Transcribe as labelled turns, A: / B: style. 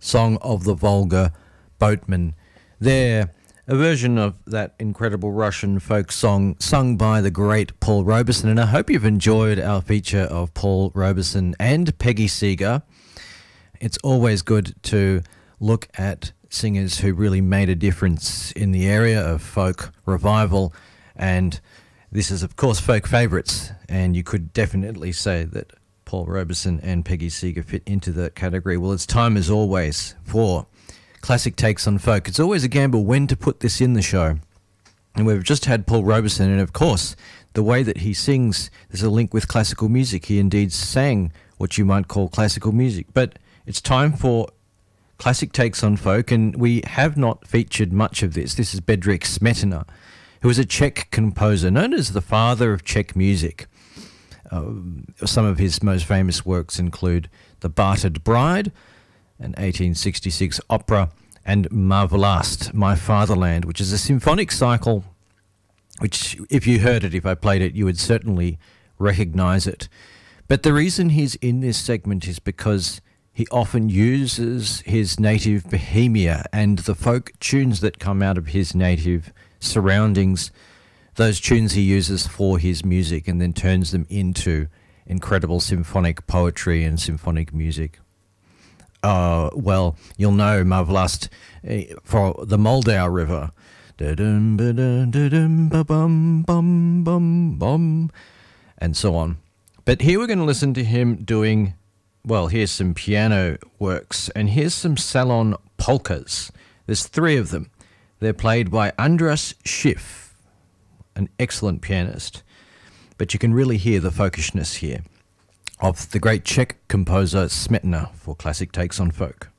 A: Song of the Volga Boatman. There, a version of that incredible Russian folk song sung by the great Paul Robeson. And I hope you've enjoyed our feature of Paul Robeson and Peggy Seeger. It's always good to look at singers who really made a difference in the area of folk revival, and this is of course Folk Favourites, and you could definitely say that Paul Robeson and Peggy Seeger fit into that category. Well, it's time as always for Classic Takes on Folk. It's always a gamble when to put this in the show, and we've just had Paul Robeson, and of course the way that he sings, there's a link with classical music. He indeed sang what you might call classical music, but it's time for Classic Takes on Folk, and we have not featured much of this. This is Bedřich Smetana, who was a Czech composer known as the father of Czech music. Some of his most famous works include The Battered Bride, an 1866 opera, and Ma Vlast, My Fatherland, which is a symphonic cycle, which if you heard it, if I played it, you would certainly recognise it. But the reason he's in this segment is because he often uses his native Bohemia and the folk tunes that come out of his native surroundings. Those tunes he uses for his music and then turns them into incredible symphonic poetry and symphonic music. Well, you'll know Ma Vlast for the Moldau River. And so on. But here we're going to listen to him doing... Well, here's some piano works, and here's some salon polkas. There's three of them. They're played by Andras Schiff, an excellent pianist. But you can really hear the folkishness here of the great Czech composer Smetana for Classic Takes on Folk.